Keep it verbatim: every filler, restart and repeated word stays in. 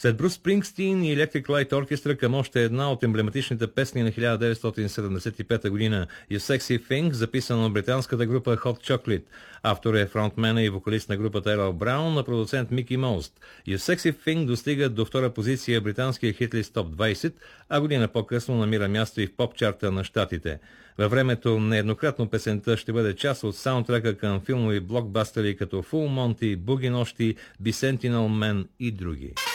След Брус Спрингстин и Electric Light Orchestra към още една от емблематичните песни на хиляда деветстотин седемдесет и пета година You Sexy Thing, записана от британската група Hot Chocolate. Автор е фронтмена и вокалист на групата Ерал Браун, на продуцент Мики Мост. You Sexy Thing достига до втора позиция британския хитлист Топ двайсет, а година по-късно намира място и в поп-чарта на щатите. Във времето нееднократно песента ще бъде част от саундтрека към филмови блокбастери като Full Monty, Буги нощи, Bicentennial Man и други.